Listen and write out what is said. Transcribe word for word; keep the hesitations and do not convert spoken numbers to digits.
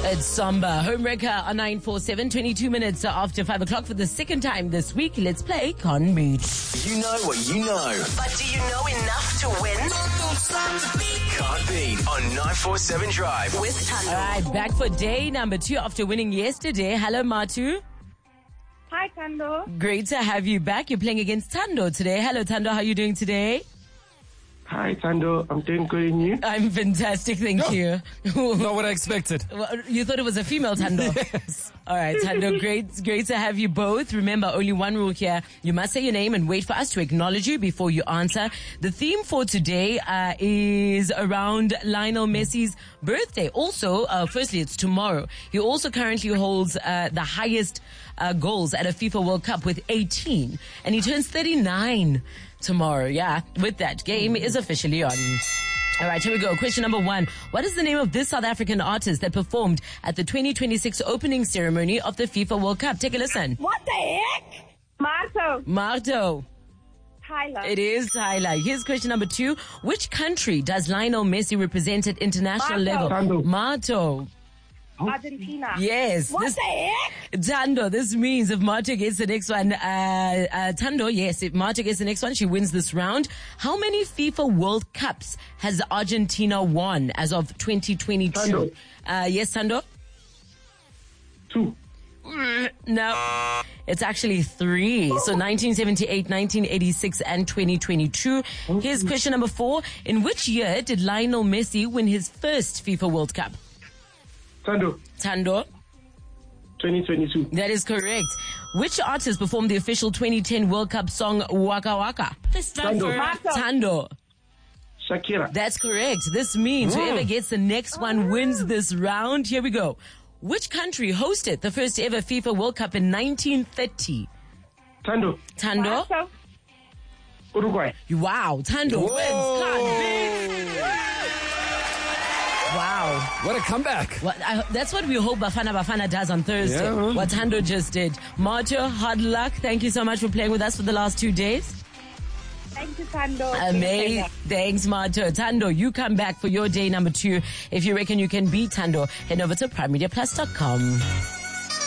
It's Samba. Homewrecker on nine four seven, twenty-two minutes after five o'clock for the second time this week. Let's play Can't Beat. You know what you know. But do you know enough to win? Can't Beat on nine four seven Drive. With Tando. All right, back for day number two after winning yesterday. Hello, Matu. Hi, Tando. Great to have you back. You're playing against Tando today. Hello, Tando. How are you doing today? Hi, Tando. I'm doing good, and you? I'm fantastic, thank Oh. you. Not what I expected. Well, you thought it was a female Tando? Yes. All right, Tando, great, great to have you both. Remember, only one rule here. You must say your name and wait for us to acknowledge you before you answer. The theme for today uh, is around Lionel Messi's birthday. Also, uh, firstly, it's tomorrow. He also currently holds uh, the highest uh, goals at a FIFA World Cup with eighteen. And he turns thirty-nine tomorrow. Yeah, with that, game is officially on. All right, here we go. Question number one. What is the name of this South African artist that performed at the twenty twenty-six opening ceremony of the FIFA World Cup? Take a listen. What the heck? Marto. Marto. Tyler. It is Tyler. Here's question number two. Which country does Lionel Messi represent at international Marto. level? Tando. Marto. Argentina. Yes. What this, the heck? Tando, this means if Marta gets the next one, uh, uh, Tando, yes, if Marta gets the next one, she wins this round. How many FIFA World Cups has Argentina won as of twenty twenty-two? Tando. Uh, yes, Tando? Two. No, it's actually three. So nineteen seventy-eight, nineteen eighty-six, and twenty twenty-two. Here's question number four. In which year did Lionel Messi win his first FIFA World Cup? Tando. Tando? twenty twenty-two. That is correct. Which artist performed the official twenty ten World Cup song Waka Waka? Tando. Marto. Tando. Shakira. That's correct. This means whoever gets the next one wins this round. Here we go. Which country hosted the first ever FIFA World Cup in nineteen thirty? Tando. Tando? Marto. Uruguay. Wow. Tando Whoa. wins. Can't beat. Wow. What a comeback. Well, I, that's what we hope Bafana Bafana does on Thursday. Yeah. What Tando just did. Marto, hard luck. Thank you so much for playing with us for the last two days. Thank you, Tando. Amazing. Thanks, Marto. Tando, you come back for your day number two. If you reckon you can beat Tando, head over to prime media plus dot com.